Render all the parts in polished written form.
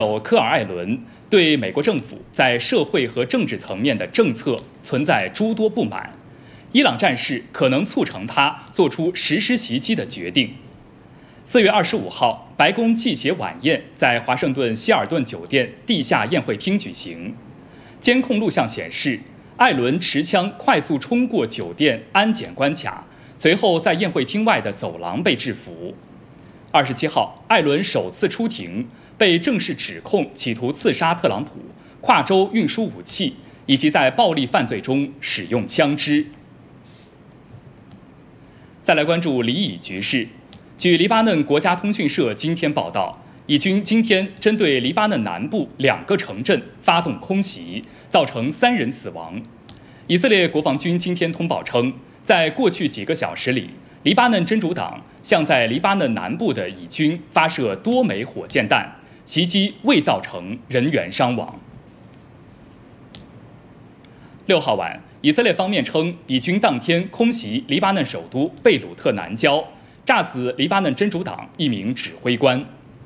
科尔艾伦对美国政府在社会和政治层面的政策存在诸多不满，伊朗战事可能促成他做出实施袭击的决定。4月25号，白宫祭血晚宴在华盛顿希尔顿酒店地下宴会厅举行。监控录像显示，艾伦持枪快速冲过酒店安检关卡，随后在宴会厅外的走廊被制服。27号，艾伦首次出庭，被正式指控企图刺杀特朗普、跨州运输武器，以及在暴力犯罪中使用枪支。再来关注黎以局势。据黎巴嫩国家通讯社今天报道，以军今天针对黎巴嫩南部2个城镇发动空袭，造成3人死亡。以色列国防军今天通报称，在过去几个小时里，黎巴嫩真主党向在黎巴嫩南部的以军发射多枚火箭弹，袭击未造成人员伤亡。6号晚，以色列方面称，以军当天空袭黎巴嫩首都贝鲁特南郊，炸死黎巴嫩真主党1名指挥官。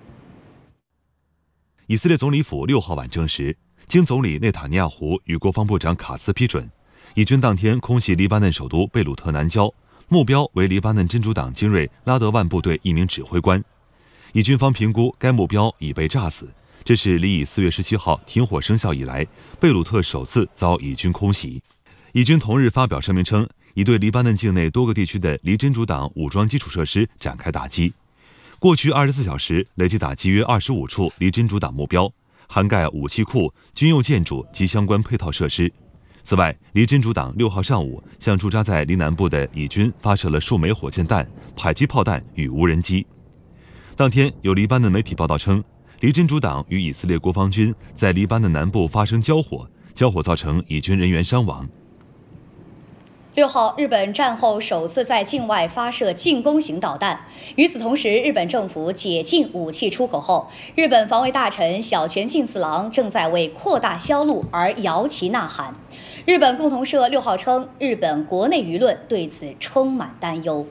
以色列总理府6号晚证实，经总理内塔尼亚胡与国防部长卡斯批准，以军当天空袭黎巴嫩首都贝鲁特南郊，目标为黎巴嫩真主党精锐拉德万部队1名指挥官。以军方评估该目标已被炸死，这是离以4月17号停火生效以来，贝鲁特首次遭以军空袭。以军同日发表声明称，已对黎巴嫩境内多个地区的黎真主党武装基础设施展开打击。过去24小时累计打击约25处黎真主党目标，涵盖武器库、军用建筑及相关配套设施。此外，黎真主党6号上午向驻扎在黎南部的以军发射了数枚火箭弹、迫击炮弹与无人机。当天，有黎巴嫩媒体报道称，黎真主党与以色列国防军在黎巴嫩南部发生交火，造成以军人员伤亡。 6号，日本战后首次在境外发射进攻型导弹。与此同时，日本政府解禁武器出口后，日本防卫大臣小泉进次郎正在为扩大销路而摇旗呐喊。日本共同社6号称，日本国内舆论对此充满担忧。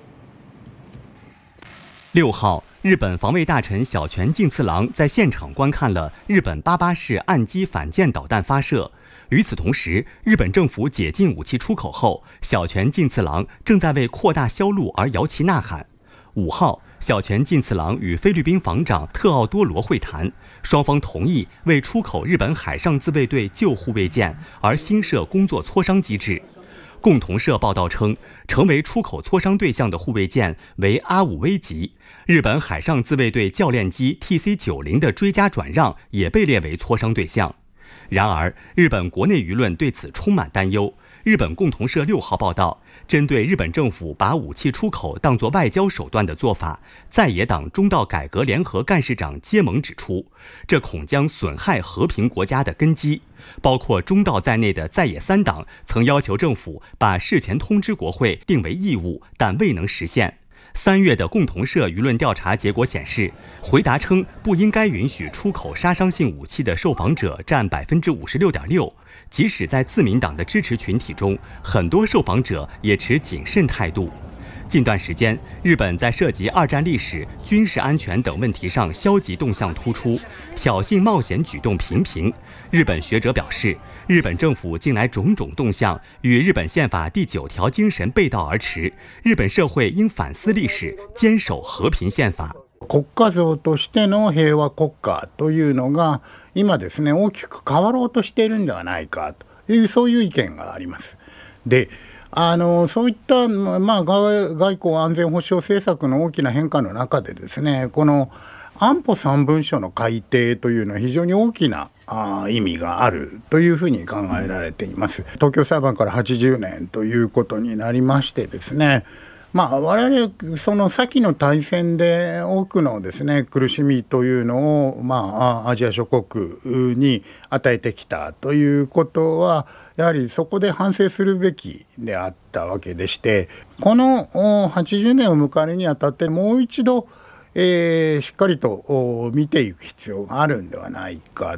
6号，日本防卫大臣小泉进次郎在现场观看了日本88式岸基反舰导弹发射。与此同时，日本政府解禁武器出口后，小泉进次郎正在为扩大销路而摇旗呐喊。5号，小泉进次郎与菲律宾防长特奥多罗会谈，双方同意为出口日本海上自卫队旧护卫舰而新设工作磋商机制。共同社报道称，成为出口磋商对象的护卫舰为阿5V级，日本海上自卫队教练机 TC-90的追加转让也被列为磋商对象。然而，日本国内舆论对此充满担忧。日本共同社6号报道，针对日本政府把武器出口当作外交手段的做法，在野党中道改革联合干事长皆盟指出，这恐将损害和平国家的根基。包括中道在内的在野3党曾要求政府把事前通知国会定为义务，但未能实现。3月的共同社舆论调查结果显示，回答称不应该允许出口杀伤性武器的受访者占 56.6%， 即使在自民党的支持群体中，很多受访者也持谨慎态度。近段时间，日本在涉及2战历史、军事安全等问题上消极动向突出，挑衅冒险举动频频。日本学者表示，日本政府近来种种动向与日本宪法第9条精神背道而驰，日本社会应反思历史，坚守和平宪法。 国家像としての平和国家というのが今ですね、大きく変わろうとしているんではないかというそういう意見があります。で、そういった、外交安全保障政策の大きな変化の中でですね、この安保3文書の改定というのは非常に大きな意味があるというふうに考えられています。東京裁判から80年ということになりましてですね、我々その先の大戦で多くのですね苦しみというのを、アジア諸国に与えてきたということはやはりそこで反省するべきであったわけでして、この80年を迎えるにあたってもう一度、しっかりと見ていく必要があるんではないか。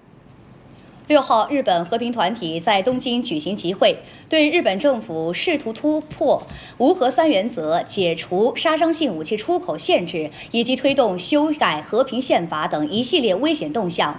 6号，日本和平团体在东京举行集会，对日本政府试图突破无核3原则、解除杀伤性武器出口限制以及推动修改和平宪法等一系列危险动向